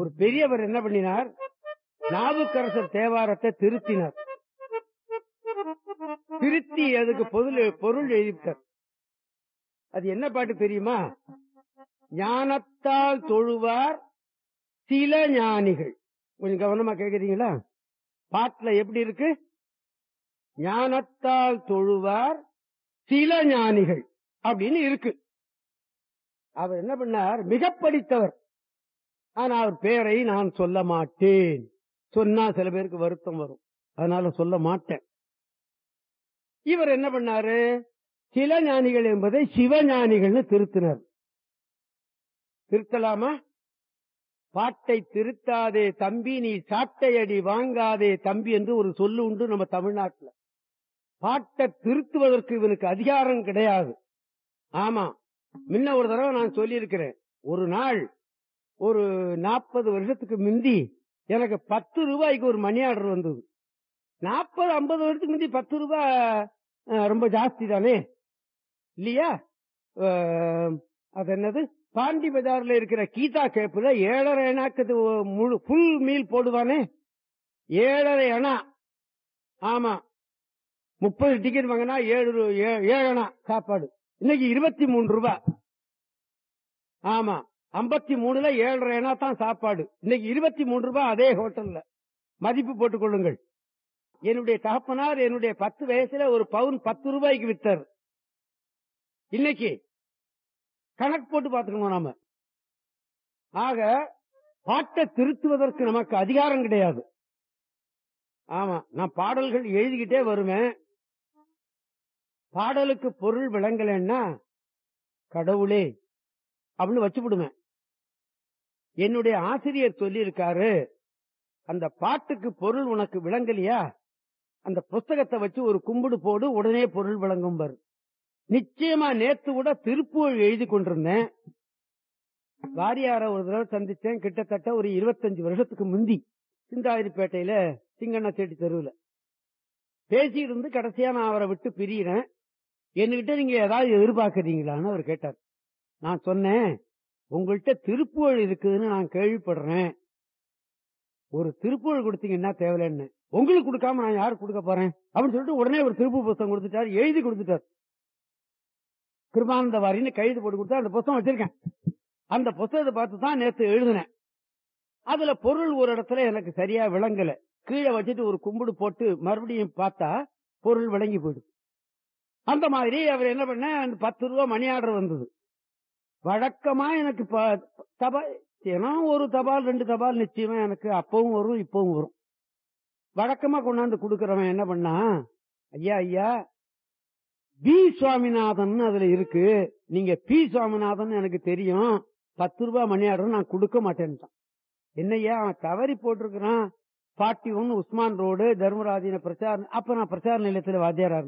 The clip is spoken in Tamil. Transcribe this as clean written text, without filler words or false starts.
ஒரு பெரியவர் என்ன பண்ணினார், நாவுக்கரசர் தேவாரத்தை திருத்தினார். திருத்தி அதுக்கு பொருள் எழுதிட்டார். அது என்ன பாட்டு தெரியுமா? ஞானத்தால் தொழுவார் சில ஞானிகள். கொஞ்சம் கவனமா கேக்குறீங்களா? பாட்டுல எப்படி இருக்கு? ஞானத்தால் தொழுவார் சில ஞானிகள் அப்படின்னு இருக்கு. அவர் என்ன பண்ணார், மிக படித்தவர். ஆனா அவர் பேரை நான் சொல்ல மாட்டேன். சொன்னா சில பேருக்கு வருத்தம் வரும், அதனால சொல்ல மாட்டேன். இவர் என்ன பண்ணாரு, சில ஞானிகள் என்பதை சிவஞானிகள்னு திருத்தினார். திருத்தலாமா? பாட்டை திருத்தாதே தம்பி நீ சாட்டையடி வாங்காதே தம்பி என்று ஒரு சொல்லு உண்டு நம்ம தமிழ்நாட்டுல. பாட்டை திருத்துவதற்கு இவனுக்கு அதிகாரம் கிடையாது. ஆமா, முன்ன ஒரு தடவை நான் சொல்லி இருக்கிறேன். ஒரு நாள் ஒரு 40 வருஷத்துக்கு முந்தி எனக்கு 10 ரூபாய்க்கு ஒரு மணி ஆர்டர் வந்தது. 40-50 வருஷத்துக்கு முந்தி 10 ரூபாய் ரொம்ப ஜாஸ்தி தானே இல்லையா? அது என்னது, பாண்டி பஜார்ல இருக்கிற கீதா கேப்ல 7.5 அணாக்கு முழு புல் மீல் போடுவானே, 7.5 அணா. ஆமா, 30 டிக்கெட் வாங்கினா 7 அணா சாப்பாடு. இன்னைக்கு 23 ரூபாய். ஆமா, 53ல 7.5 அணா தான் சாப்பாடு. இன்னைக்கு 23 ரூபாய் அதே ஹோட்டல்ல. மதிப்பு போட்டுக் கொள்ளுங்கள். என்னுடைய தகப்பனார் என்னுடைய 10 வயசுல ஒரு பவுன் 10 ரூபாய்க்கு வித்தார். இன்னைக்கு கணக்கு போட்டு பாத்துக்கணும் நாம. ஆக பாட்டை திருத்துவதற்கு நமக்கு அதிகாரம் கிடையாது. ஆமா, நான் பாடல்கள் எழுதிக்கிட்டே வருவேன். பாடலுக்கு பொருள் விளங்கலன்னா கடவுளே அப்படின்னு வச்சுவிடுவேன். என்னுடைய ஆசிரியர் சொல்லி இருக்காரு, அந்த பாட்டுக்கு பொருள் உனக்கு விளங்கலையா, அந்த புஸ்தகத்தை வச்சு ஒரு கும்பிடு போடு, உடனே பொருள் விளங்கும் பாரு. நிச்சயமா நேத்து கூட திருப்புகழ் எழுதி கொண்டிருந்தேன். வாரியார ஒரு தடவை சந்திச்சேன், கிட்டத்தட்ட ஒரு 25 வருஷத்துக்கு முந்தி, சிந்தாதிரிப்பேட்டையில சிங்கண்ண செட்டி தெருவுல பேசிட்டு இருந்து கடைசியா நான் அவரை விட்டு பிரியிறேன். என்கிட்ட நீங்க ஏதாவது எதிர்பார்க்கறீங்களான்னு அவர் கேட்டார். நான் சொன்னேன், உங்கள்கிட்ட திருப்புகழ் இருக்குதுன்னு நான் கேள்விப்படுறேன், ஒரு திருப்புகழ் கொடுத்தீங்கன்னா தேவையில்லைன்னு. உங்களுக்கு கொடுக்காம நான் யாருக்கு கொடுக்க போறேன் அப்படின்னு சொல்லிட்டு உடனே ஒரு திருப்பு புத்தகம் கொடுத்துட்டார், எழுதி கொடுத்துட்டார். கிருபானந்த வாரின்னு கைது போட்டு கொடுத்தா அந்த புத்தகம் வச்சிருக்கேன். அந்த புத்தகத்தை பார்த்து தான் நேற்று எழுதினேன். அதுல பொருள் ஒரு இடத்துல எனக்கு சரியா விளங்கல. கீழே வச்சுட்டு ஒரு கும்பிடு போட்டு மறுபடியும் பார்த்தா பொருள் விளங்கி போயிடுது. அந்த மாதிரி அவர் என்ன பண்ண, 10 ரூபாய் மணி ஆர்டர் வந்தது. வழக்கமா எனக்கு தபால் ஒரு தபால் 2 தபால் நிச்சயமா எனக்கு அப்பவும் வரும் இப்பவும் வரும். வழக்கமா கொண்டாந்து கொடுக்கறவன் என்ன பண்ணா, ஐயா ஐயா பி சுவாமிநாதன் அதுல இருக்கு, நீங்க பி சுவாமிநாதன் எனக்கு தெரியும், 10 ரூபாய் மணி ஆர்டர் நான் கொடுக்க மாட்டேன்ட்டான். என்னையா அவன் தவறி போட்டிருக்கிறான், 41 உஸ்மான் ரோடு தர்மராஜின பிரச்சார. அப்ப நான் பிரச்சார நிலையத்துல வாத்தியாரா